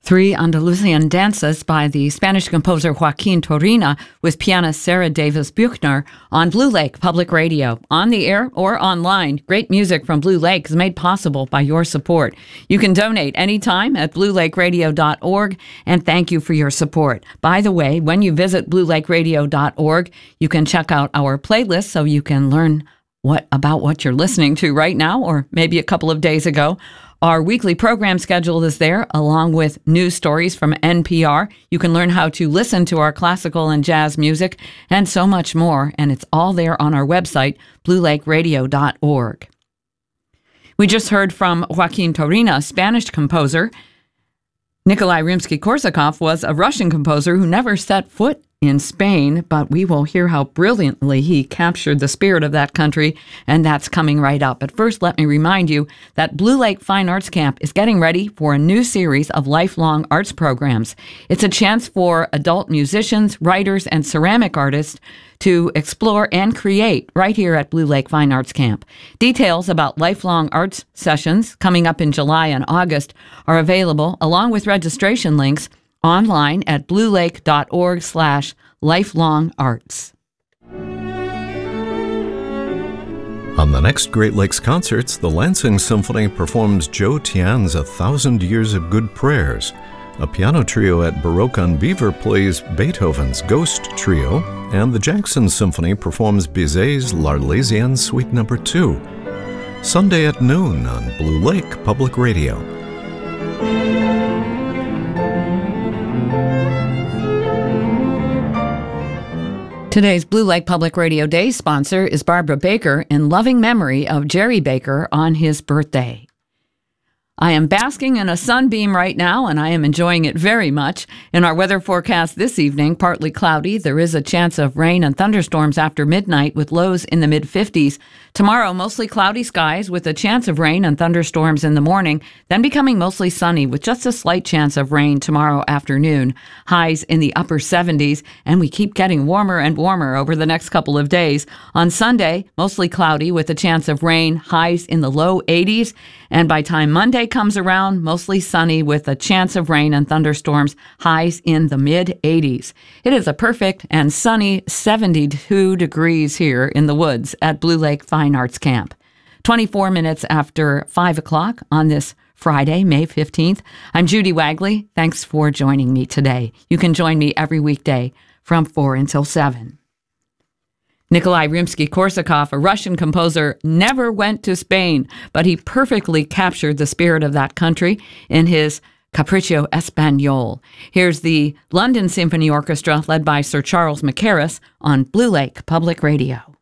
Three Andalusian dances by the Spanish composer Joaquin Turina with pianist Sarah Davis Buchner on Blue Lake Public Radio. On the air or online, great music from Blue Lake is made possible by your support. You can donate anytime at bluelakeradio.org, and thank you for your support. By the way, when you visit bluelakeradio.org, you can check out our playlist so you can learn about what you're listening to right now or maybe a couple of days ago. Our weekly program schedule is there, along with news stories from NPR. You can learn how to listen to our classical and jazz music and so much more, and it's all there on our website, bluelakeradio.org. We just heard from Joaquin Turina, Spanish composer. Nikolai Rimsky-Korsakov was a Russian composer who never set foot in Spain, but we will hear how brilliantly he captured the spirit of that country, and that's coming right up. But first, let me remind you that Blue Lake Fine Arts Camp is getting ready for a new series of lifelong arts programs. It's a chance for adult musicians, writers, and ceramic artists to explore and create right here at Blue Lake Fine Arts Camp. Details about lifelong arts sessions coming up in July and August are available, along with registration links, online at bluelake.org/lifelongarts. On the next Great Lakes Concerts, the Lansing Symphony performs Joe Tian's 1,000 Years of Good Prayers. A piano trio at Baroque on Beaver plays Beethoven's Ghost Trio, and the Jackson Symphony performs Bizet's L'Arlésienne Suite No. 2. Sunday at noon on Blue Lake Public Radio. Today's Blue Lake Public Radio Day sponsor is Barbara Baker, in loving memory of Jerry Baker on his birthday. I am basking in a sunbeam right now, and I am enjoying it very much. In our weather forecast this evening, partly cloudy. There is a chance of rain and thunderstorms after midnight with lows in the mid-50s. Tomorrow, mostly cloudy skies with a chance of rain and thunderstorms in the morning, then becoming mostly sunny with just a slight chance of rain tomorrow afternoon. Highs in the upper 70s, and we keep getting warmer and warmer over the next couple of days. On Sunday, mostly cloudy with a chance of rain, highs in the low 80s, and by time Monday comes around, mostly sunny with a chance of rain and thunderstorms, highs in the mid-80s. It is a perfect and sunny 72 degrees here in the woods at Blue Lake Fine Arts Camp. 24 minutes after 5 o'clock on this Friday, May 15th. I'm Judy Wagley. Thanks for joining me today. You can join me every weekday from 4 until 7. Nikolai Rimsky-Korsakov, a Russian composer, never went to Spain, but he perfectly captured the spirit of that country in his Capriccio Espagnol. Here's the London Symphony Orchestra led by Sir Charles Mackerras on Blue Lake Public Radio.